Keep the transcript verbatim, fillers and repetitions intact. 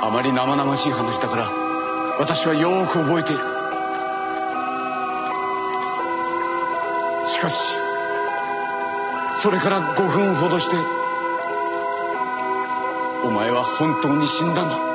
あまり生々しい話だから私はよーく覚えている。しかしそれからごふんほどしてお前は本当に死んだんだ。